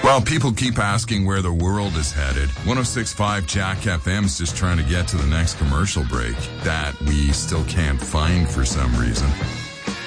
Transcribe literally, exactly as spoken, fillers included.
Well, people keep asking where the world is headed. one oh six point five Jack F M's just trying to get to the next commercial break that we still can't find for some reason.